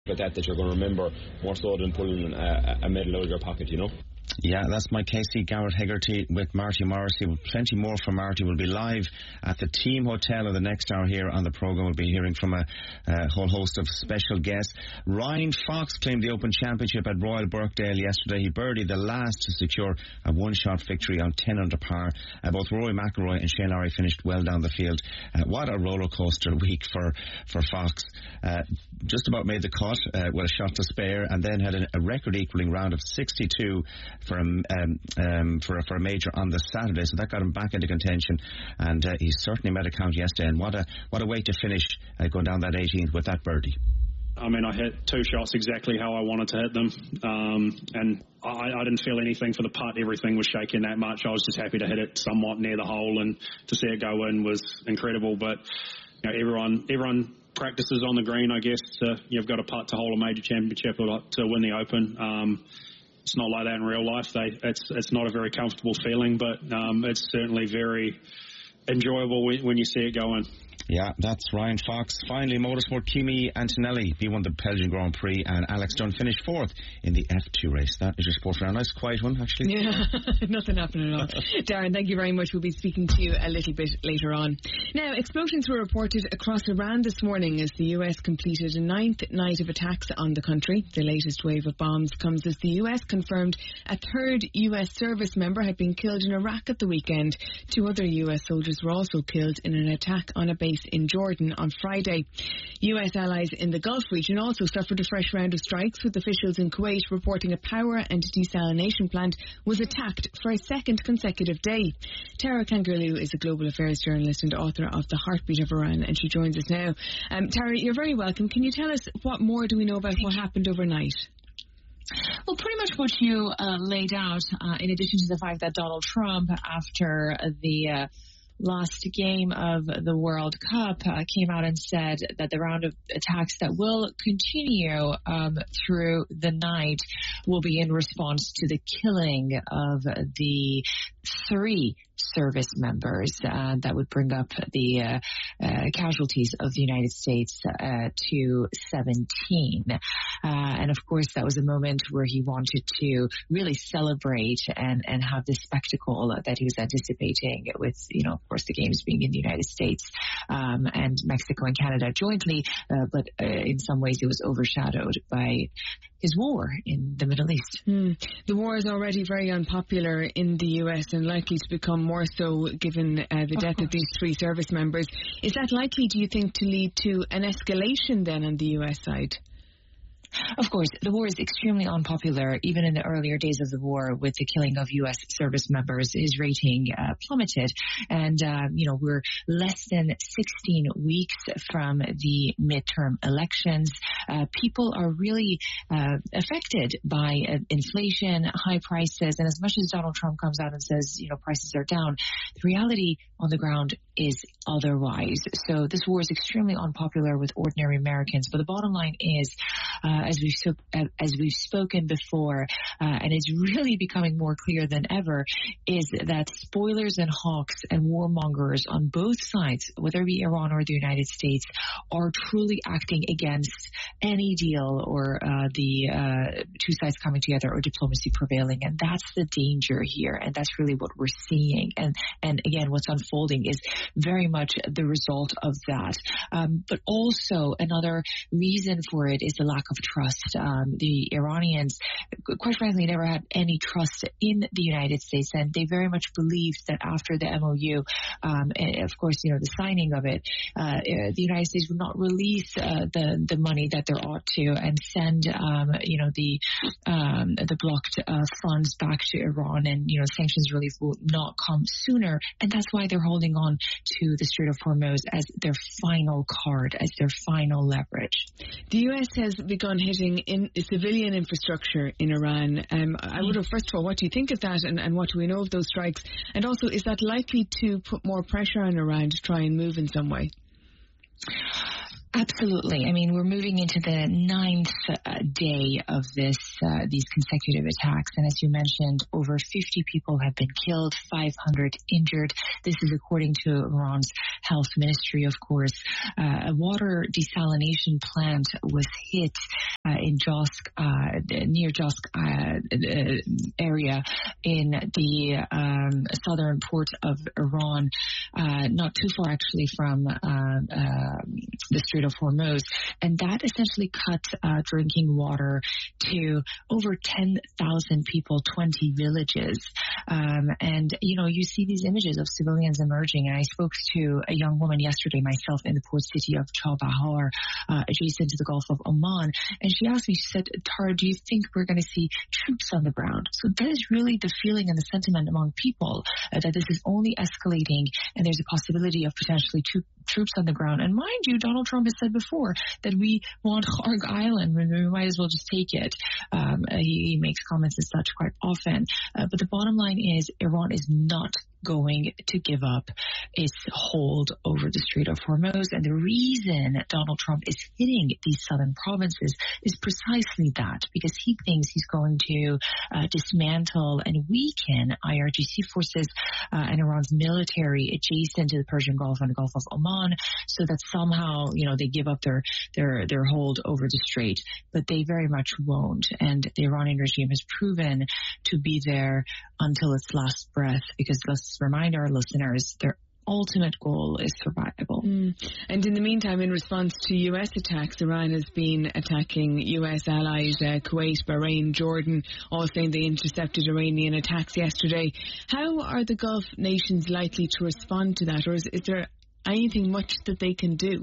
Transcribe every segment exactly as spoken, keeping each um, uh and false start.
But that that you're going to remember more so than pulling a, a medal out of your pocket, you know. Yeah, that's my K C Garrett Hegarty with Marty Morrissey. Plenty more from Marty. Will be live at the Team Hotel in the next hour here on the programme. We'll be hearing from a, a whole host of special guests. Ryan Fox claimed the Open Championship at Royal Birkdale yesterday. He birdied the last to secure a one-shot victory on ten under par. Uh, both Rory McIlroy and Shane Lowry finished well down the field. Uh, what a roller coaster week for, for Fox. Uh, just about made the cut uh, with a shot to spare, and then had a, a record-equalling round of sixty-two for a, um, um, for, a, for a major on the Saturday, so that got him back into contention, and uh, he certainly made a count yesterday, and what a what a way to finish uh, going down that eighteenth with that birdie. I mean, I hit two shots exactly how I wanted to hit them, um, and I, I didn't feel anything for the putt. Everything was shaking that much. I was just happy to hit it somewhat near the hole, and to see it go in was incredible. But you know, everyone everyone practices on the green, I guess. To, you've got a putt to hold a major championship or to win the Open. Um, it's not like that in real life. They, it's it's not a very comfortable feeling, but um, it's certainly very enjoyable when, when you see it go in. Yeah, that's Ryan Fox. Finally, motorsport, Kimi Antonelli he won the Belgian Grand Prix, and Alex Dunn finished fourth in the F two race. That is your sport for a nice quiet one, actually. Yeah, nothing happening at all. Darren, thank you very much. We'll be speaking to you a little bit later on. Now, explosions were reported across Iran this morning as the U S completed a ninth night of attacks on the country. The latest wave of bombs comes as the U S confirmed a third U S service member had been killed in Iraq at the weekend. Two other U S soldiers were also killed in an attack on a base in Jordan on Friday. U S allies in the Gulf region also suffered a fresh round of strikes, with officials in Kuwait reporting a power and desalination plant was attacked for a second consecutive day. Tara Kangaroo is a global affairs journalist and author of The Heartbeat of Iran, and she joins us now. Um, Tara, you're very welcome. Can you tell us what more do we know about what happened overnight? Well, pretty much what you uh, laid out, uh, in addition to the fact that Donald Trump, after the uh, last game of the World Cup, uh, came out and said that the round of attacks that will continue um, through the night will be in response to the killing of the three service members. Uh, that would bring up the uh, uh, casualties of the United States uh, to seventeen. Uh, and of course, that was a moment where he wanted to really celebrate and, and have this spectacle that he was anticipating with, you know, of course, the games being in the United States um, and Mexico and Canada jointly. Uh, but uh, in some ways, it was overshadowed by his war in the Middle East. Mm. The war is already very unpopular in the U S and likely to become more so given uh, the death of, of these three service members. Is that likely, do you think, to lead to an escalation then on the U S side? Of course, the war is extremely unpopular. Even in the earlier days of the war, with the killing of U S service members, his rating uh, plummeted. And, uh, you know, we're less than sixteen weeks from the midterm elections. Uh, people are really uh, affected by uh, inflation, high prices. And as much as Donald Trump comes out and says, you know, prices are down, the reality on the ground is otherwise. So this war is extremely unpopular with ordinary Americans. But the bottom line is, uh, as we've so, uh, as we've spoken before, uh, and it's really becoming more clear than ever, is that spoilers and hawks and warmongers on both sides, whether it be Iran or the United States, are truly acting against any deal or uh, the uh, two sides coming together or diplomacy prevailing. And that's the danger here. And that's really what we're seeing. And, and again, what's unfolding is very much the result of that. Um, but also another reason for it is the lack of trust. Um, the Iranians, quite frankly, never had any trust in the United States, and they very much believed that after the M O U, um, and of course, you know, the signing of it, uh, the United States would not release uh, the the money that there ought to and send, um, you know, the um, the blocked uh, funds back to Iran, and you know, sanctions relief will not come sooner, and that's why they're holding on to the Strait of Hormuz as their final card, as their final leverage. The U S has begun hitting in civilian infrastructure in Iran. Um, I wonder, first of all, what do you think of that, and, and what do we know of those strikes? And also, is that likely to put more pressure on Iran to try and move in some way? Absolutely. I mean, we're moving into the ninth uh, day of this uh, these consecutive attacks, and as you mentioned, over fifty people have been killed, five hundred injured. This is according to Iran's health ministry, of course. Uh, a water desalination plant was hit uh, in Josk, uh, near Josk uh, area in the um, southern port of Iran, uh, not too far actually from uh, uh, the Strait of Hormuz, and that essentially cut uh, drinking water to over ten thousand people, twenty villages. Um, and, you know, you see these images of civilians emerging, and I spoke to a young woman yesterday myself in the port city of Chabahar, uh, adjacent to the Gulf of Oman, and she asked me, she said, Tara, do you think we're going to see troops on the ground? So that is really the feeling and the sentiment among people, uh, that this is only escalating, and there's a possibility of potentially two troops on the ground. And mind you, Donald Trump has said before that we want Kharg Island, we might as well just take it. Um, he, he makes comments as such quite often. Uh, but the bottom line is Iran is not going to give up its hold over the Strait of Hormuz. And the reason Donald Trump is hitting these southern provinces is precisely that, because he thinks he's going to uh, dismantle and weaken I R G C forces uh, and Iran's military adjacent to the Persian Gulf and the Gulf of Oman, so that somehow, you know, they give up their, their, their hold over the strait. But they very much won't. And the Iranian regime has proven to be there until its last breath, because let's remind our listeners, their ultimate goal is survival. Mm. And in the meantime, in response to U S attacks, Iran has been attacking U S allies, uh, Kuwait, Bahrain, Jordan, all saying they intercepted Iranian attacks yesterday. How are the Gulf nations likely to respond to that, or is, is there anything much that they can do?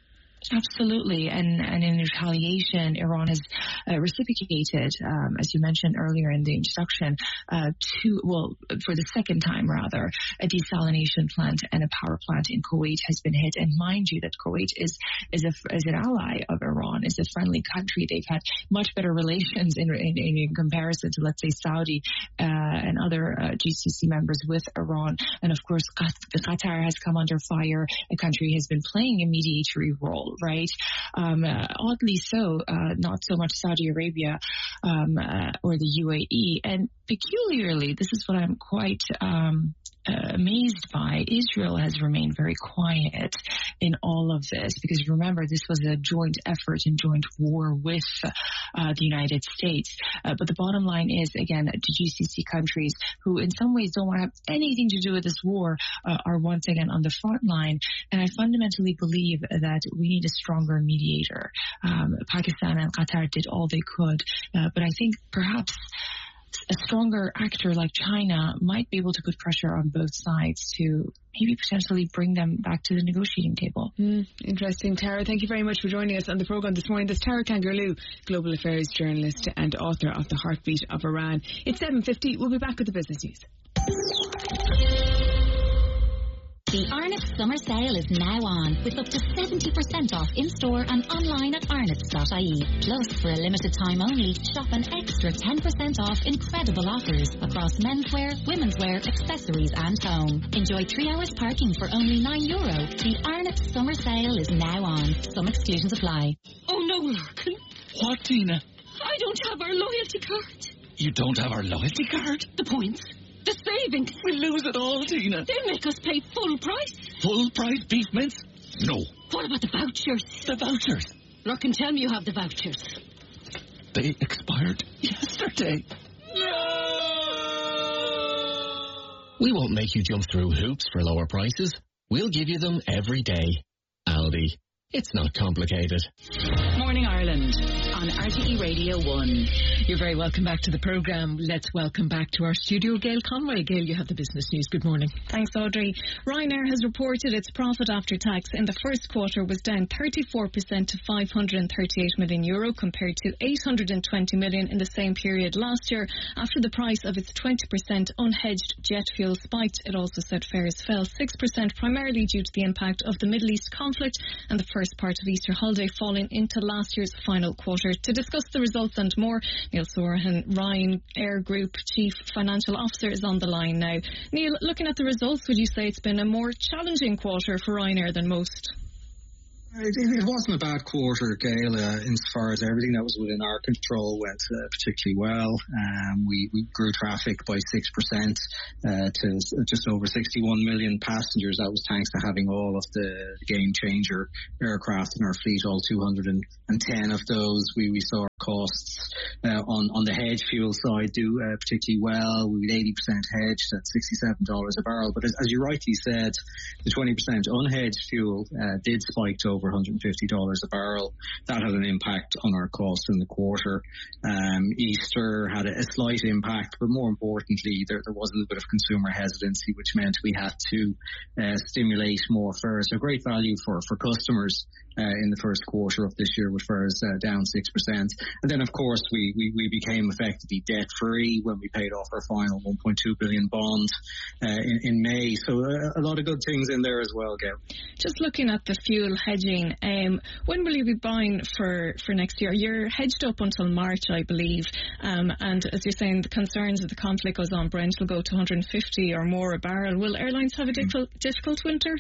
Absolutely, and, and in retaliation, Iran has uh, reciprocated, um, as you mentioned earlier in the introduction, uh, two, well, for the second time rather, a desalination plant and a power plant in Kuwait has been hit. And mind you that Kuwait is is, a, is an ally of Iran, is a friendly country. They've had much better relations in, in, in comparison to, let's say, Saudi uh, and other uh, G C C members with Iran. And of course, Qatar has come under fire. The country has been playing a mediatory role. Right, um, uh, oddly so, uh, not so much Saudi Arabia um, uh, or the U A E, and peculiarly, this is what I'm quite um, uh, amazed by. Israel has remained very quiet in all of this, because remember, this was a joint effort and joint war with uh, the United States. Uh, but the bottom line is, again, the G C C countries who in some ways don't want to have anything to do with this war uh, are once again on the front line. And I fundamentally believe that we need a stronger mediator. Um, Pakistan and Qatar did all they could, uh, but I think perhaps a stronger actor like China might be able to put pressure on both sides to maybe potentially bring them back to the negotiating table. Mm, interesting. Tara, thank you very much for joining us on the programme this morning. This is Tara Kangarloo, Global Affairs journalist and author of The Heartbeat of Iran. It's seven fifty. We'll be back with the business news. The Arnott Summer Sale is now on, with up to seventy percent off in-store and online at arnotts dot I E. Plus, for a limited time only, shop an extra ten percent off incredible offers across menswear, womenswear, accessories and home. Enjoy three hours parking for only nine euro. The Arnott Summer Sale is now on. Some exclusions apply. Oh no, Larkin. What, Tina? I don't have our loyalty card. You don't have our loyalty card? The points. The savings. We'll lose it all, Tina. They make us pay full price. Full price beef mince? No. What about the vouchers? The vouchers? Larkin, tell me you have the vouchers. They expired yesterday. No! We won't make you jump through hoops for lower prices. We'll give you them every day. Aldi. It's not complicated. Morning Ireland on R T E Radio one. You're very welcome back to the programme. Let's welcome back to our studio Gail Conway. Gail, you have the business news. Good morning. Thanks, Audrey. Ryanair has reported its profit after tax in the first quarter was down thirty-four percent to five hundred thirty-eight million euro compared to eight hundred twenty million in the same period last year after the price of its twenty percent unhedged jet fuel spiked. It also said fares fell six percent primarily due to the impact of the Middle East conflict and the first part of Easter holiday falling into last year's final quarter. To discuss the results and more, Neil Sorahan, Ryanair Group Chief Financial Officer, is on the line now. Neil, looking at the results, would you say it's been a more challenging quarter for Ryanair than most? It, it wasn't a bad quarter, Gail, uh, in as far as everything that was within our control went uh, particularly well. Um, we, we grew traffic by six percent uh, to just over sixty-one million passengers. That was thanks to having all of the game changer aircraft in our fleet, all two hundred ten of those. We, we saw our costs uh, on, on the hedge fuel side do uh, particularly well. We had eighty percent hedged at sixty-seven dollars a barrel. But as, as you rightly said, the twenty percent unhedged fuel uh, did spike to over one hundred fifty dollars a barrel. That had an impact on our costs in the quarter. Um, Easter had a, a slight impact, but more importantly, there, there was a little bit of consumer hesitancy, which meant we had to uh, stimulate more fares. So great value for, for customers uh, in the first quarter of this year with fares uh, down six percent. And then, of course, we, we, we became effectively debt-free when we paid off our final one point two billion bond uh, in, in May. So uh, a lot of good things in there as well, Gail. Just looking at the fuel hedging, um, when will you be buying for, for next year? You're hedged up until March, I believe. Um, and as you're saying, the concerns of the conflict goes on, Brent will go to one hundred fifty or more a barrel. Will airlines have a difficult, difficult winter?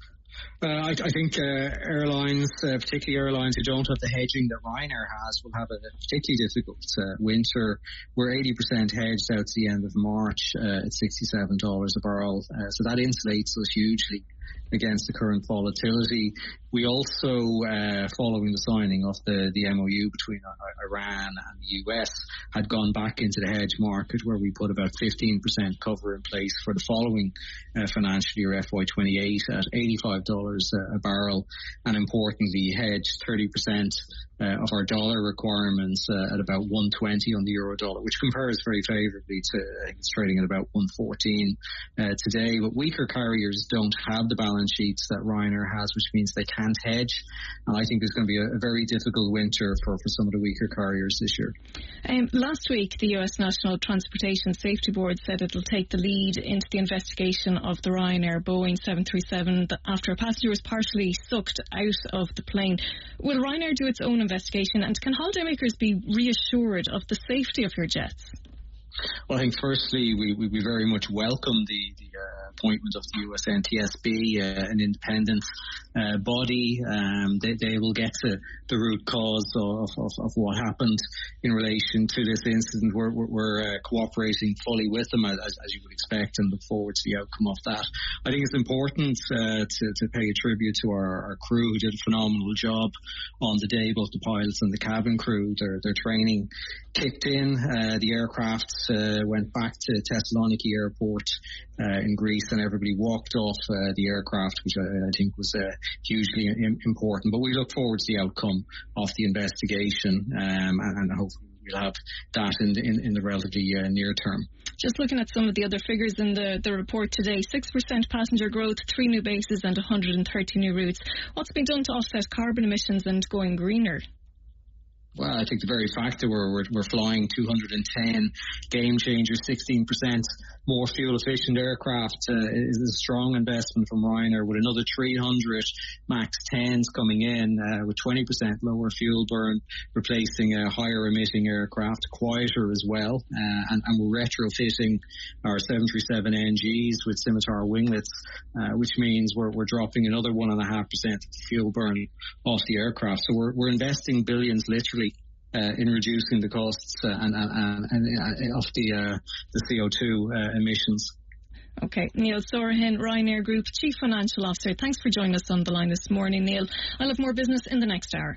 Uh, I, I think uh, airlines, uh, particularly airlines who don't have the hedging that Ryanair has, will have a particularly difficult uh, winter. We're eighty percent hedged out to the end of March uh, at sixty-seven dollars a barrel, uh, so that insulates us hugely against the current volatility. We also, uh, following the signing of the, the M O U between Iran and the U S, had gone back into the hedge market where we put about fifteen percent cover in place for the following uh, financial year, F Y twenty-eight, at eighty-five dollars a barrel, and importantly hedged thirty percent Uh, of our dollar requirements uh, at about one twenty on the euro dollar, which compares very favourably to, I think it's trading at about one fourteen uh, today. But weaker carriers don't have the balance sheets that Ryanair has, which means they can't hedge. And I think there's going to be a, a very difficult winter for, for some of the weaker carriers this year. Um, last week, the U S National Transportation Safety Board said it will take the lead into the investigation of the Ryanair Boeing seven thirty-seven after a passenger was partially sucked out of the plane. Will Ryanair do its own investigation, and can holidaymakers be reassured of the safety of your jets? Well, I think firstly, we, we, we very much welcome the, the uh, appointment of the U S N T S B, uh, an independent uh, body. Um, they, they will get to the root cause of, of, of what happened in relation to this incident. We're, we're, we're uh, cooperating fully with them, as, as you would expect, and look forward to the outcome of that. I think it's important uh, to, to pay a tribute to our, our crew who did a phenomenal job on the day, both the pilots and the cabin crew. Their, their training kicked in. Uh, the aircraft uh, went back to Thessaloniki Airport uh, in Greece, and everybody walked off uh, the aircraft, which I, I think was uh, hugely im- important. But we look forward to the outcome of the investigation, um, and, and hopefully we'll have that in the, in, in the relatively uh, near term. Just looking at some of the other figures in the, the report today, six percent passenger growth, three new bases and one hundred thirty new routes. What's been done to offset carbon emissions and going greener? Well, I think the very fact that we're, we're, we're flying two hundred ten game changers, sixteen percent more fuel efficient aircraft uh, is a strong investment from Ryanair, with another three hundred MAX tens coming in uh, with twenty percent lower fuel burn, replacing uh, higher emitting aircraft, quieter as well, uh, and, and we're retrofitting our seven thirty-seven N Gs with Scimitar winglets, uh, which means we're, we're dropping another one point five percent fuel burn off the aircraft. So we're, we're investing billions literally Uh, in reducing the costs uh, and, and, and, and of the uh, the C O two uh, emissions. Okay, Neil Sorahan, Ryanair Group Chief Financial Officer. Thanks for joining us on the line this morning, Neil. I'll have more business in the next hour.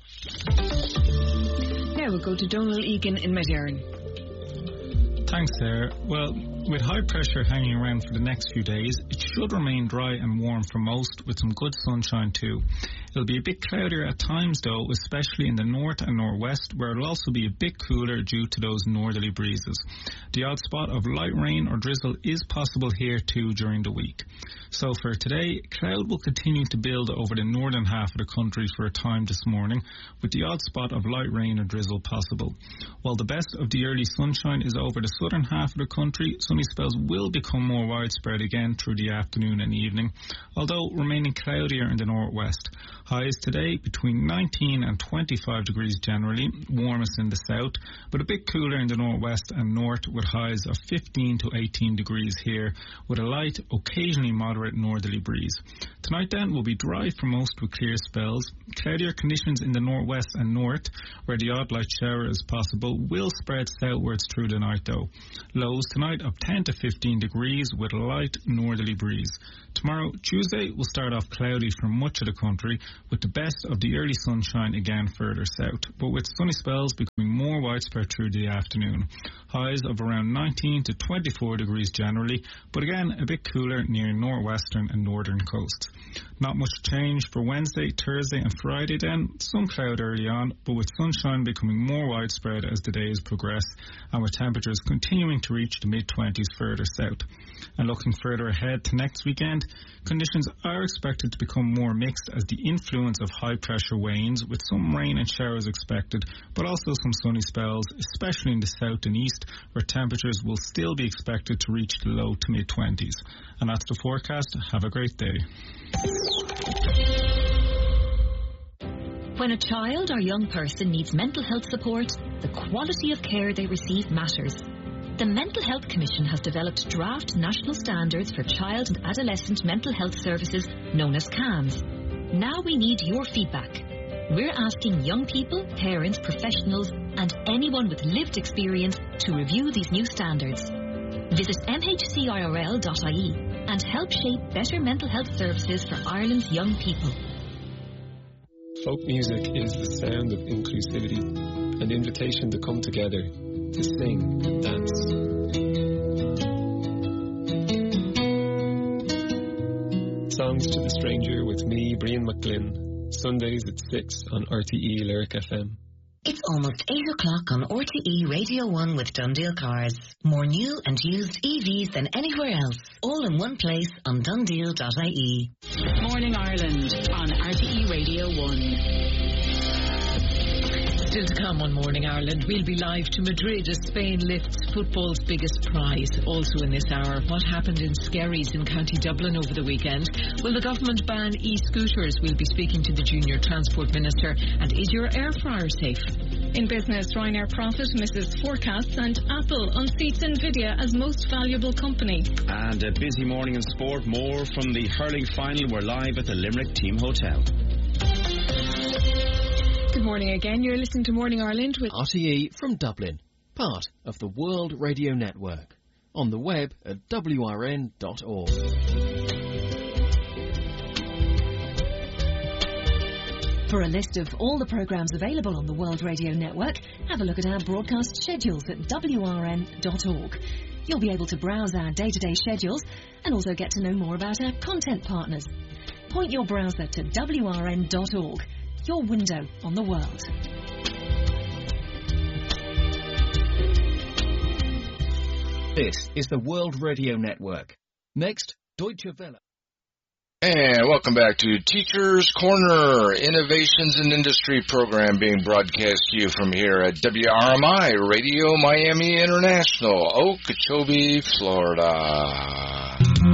Now we'll go to Donald Egan in Medairn. Thanks, Sarah. Well, with high pressure hanging around for the next few days, it should remain dry and warm for most, with some good sunshine too. It'll be a bit cloudier at times though, especially in the north and northwest, where it'll also be a bit cooler due to those northerly breezes. The odd spot of light rain or drizzle is possible here too during the week. So for today, cloud will continue to build over the northern half of the country for a time this morning, with the odd spot of light rain or drizzle possible. While the best of the early sunshine is over the southern half of the country, sunny spells will become more widespread again through the afternoon and evening, although remaining cloudier in the northwest. Highs today between nineteen and twenty-five degrees generally, warmest in the south, but a bit cooler in the northwest and north with highs of fifteen to eighteen degrees here, with a light, occasionally moderate northerly breeze. Tonight then will be dry for most with clear spells. Cloudier conditions in the northwest and north, where the odd light shower is possible, will spread southwards through the night though. Lows tonight of ten to fifteen degrees with a light northerly breeze. Tomorrow, Tuesday, will start off cloudy for much of the country, with the best of the early sunshine again further south, but with sunny spells becoming more widespread through the afternoon. Highs of around nineteen to twenty-four degrees generally, but again a bit cooler near northwestern and northern coasts. Not much change for Wednesday, Thursday and Friday then. Some cloud early on, but with sunshine becoming more widespread as the days progress, and with temperatures continuing to reach the mid-twenties further south. And looking further ahead to next weekend, conditions are expected to become more mixed as the influence of high pressure wanes, with some rain and showers expected, but also some sunny spells, especially in the south and east, where temperatures will still be expected to reach the low to mid-twenties. And that's the forecast. Have a great day. When a child or young person needs mental health support, the quality of care they receive matters. The Mental Health Commission has developed draft national standards for child and adolescent mental health services known as C A M S. Now we need your feedback. We're asking young people, parents, professionals and anyone with lived experience to review these new standards. Visit m h c i r l dot i e and help shape better mental health services for Ireland's young people. Folk music is the sound of inclusivity, an invitation to come together, to sing and dance. Songs to the Stranger with me, Brian McGlynn, Sundays at six on R T E Lyric F M. It's almost eight o'clock on R T E Radio one with Dundeel Cars. More new and used E Vs than anywhere else. All in one place on dundeel dot I E. Morning Ireland on R T E Radio one. Still to come on Morning Ireland, we'll be live to Madrid as Spain lifts football's biggest prize. Also in this hour, what happened in Skerries in County Dublin over the weekend? Will the government ban e-scooters? We'll be speaking to the Junior Transport Minister. And is your air fryer safe? In business, Ryanair profit misses forecasts and Apple unseats Nvidia as most valuable company. And a busy morning in sport. More from the hurling final. We're live at the Limerick Team Hotel. Good morning again. You're listening to Morning Ireland with R T E from Dublin, part of the World Radio Network. On the web at w r n dot org. For a list of all the programmes available on the World Radio Network, have a look at our broadcast schedules at w r n dot org. You'll be able to browse our day-to-day schedules and also get to know more about our content partners. Point your browser to w r n dot org. Your window on the world. This is the World Radio Network. Next, Deutsche Welle. And welcome back to Teachers Corner, Innovations in Industry program being broadcast to you from here at W R M I Radio Miami International, Okeechobee, Florida.